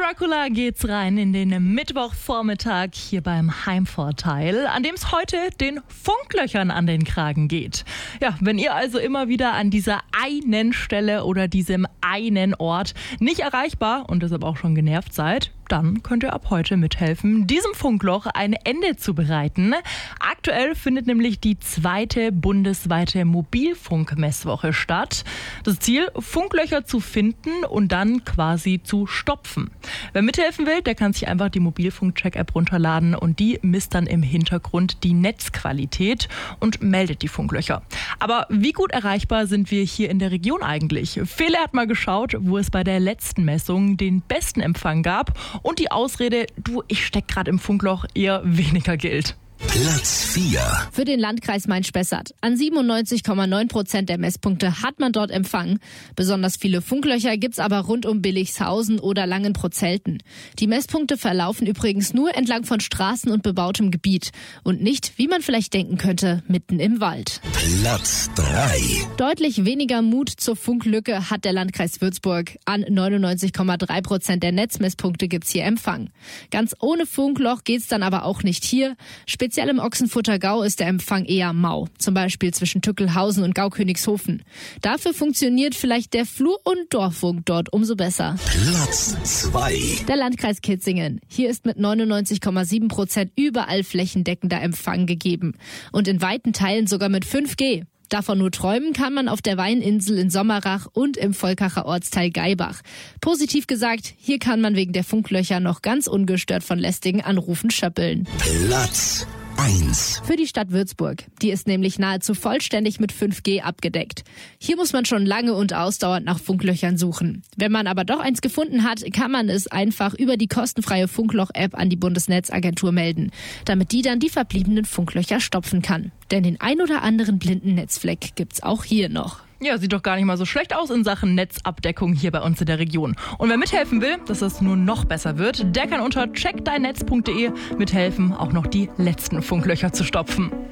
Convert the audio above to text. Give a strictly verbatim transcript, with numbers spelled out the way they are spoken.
Dracula geht's rein in den Mittwochvormittag hier beim Heimvorteil, an dem es heute den Funklöchern an den Kragen geht. Ja, wenn ihr also immer wieder an dieser einen Stelle oder diesem einen Ort nicht erreichbar und deshalb auch schon genervt seid, dann könnt ihr ab heute mithelfen, diesem Funkloch ein Ende zu bereiten. Aktuell findet nämlich die zweite bundesweite Mobilfunkmesswoche statt. Das Ziel, Funklöcher zu finden und dann quasi zu stopfen. Wer mithelfen will, der kann sich einfach die Mobilfunk-Check-App runterladen und die misst dann im Hintergrund die Netzqualität und meldet die Funklöcher. Aber wie gut erreichbar sind wir hier in der Region eigentlich? Fele hat mal geschaut, wo es bei der letzten Messung den besten Empfang gab und die Ausrede, du, ich steck gerade im Funkloch, eher weniger gilt. Platz vier. Für den Landkreis Main-Spessart. An siebenundneunzig Komma neun Prozent der Messpunkte hat man dort Empfang. Besonders viele Funklöcher gibt's aber rund um Billigshausen oder Langenprotzelten. Die Messpunkte verlaufen übrigens nur entlang von Straßen und bebautem Gebiet und nicht, wie man vielleicht denken könnte, mitten im Wald. Platz drei. Deutlich weniger Mut zur Funklücke hat der Landkreis Würzburg. An neunundneunzig Komma drei Prozent der Netzmesspunkte gibt's hier Empfang. Ganz ohne Funkloch geht's dann aber auch nicht hier. Speziell im Ochsenfurter-Gau ist der Empfang eher mau, zum Beispiel zwischen Tückelhausen und Gaukönigshofen. Dafür funktioniert vielleicht der Flur- und Dorffunk dort umso besser. Platz zwei. Der Landkreis Kitzingen. Hier ist mit neunundneunzig Komma sieben Prozent überall flächendeckender Empfang gegeben. Und in weiten Teilen sogar mit fünf G. Davon nur träumen kann man auf der Weininsel in Sommerach und im Volkacher Ortsteil Gaibach. Positiv gesagt, hier kann man wegen der Funklöcher noch ganz ungestört von lästigen Anrufen schöppeln. Platz eins. Für die Stadt Würzburg. Die ist nämlich nahezu vollständig mit fünf G abgedeckt. Hier muss man schon lange und ausdauernd nach Funklöchern suchen. Wenn man aber doch eins gefunden hat, kann man es einfach über die kostenfreie Funkloch-App an die Bundesnetzagentur melden, damit die dann die verbliebenen Funklöcher stopfen kann. Denn den ein oder anderen blinden Netzfleck gibt's auch hier noch. Ja, sieht doch gar nicht mal so schlecht aus in Sachen Netzabdeckung hier bei uns in der Region. Und wer mithelfen will, dass das nur noch besser wird, der kann unter check dein netz punkt de mithelfen, auch noch die letzten Funklöcher zu stopfen.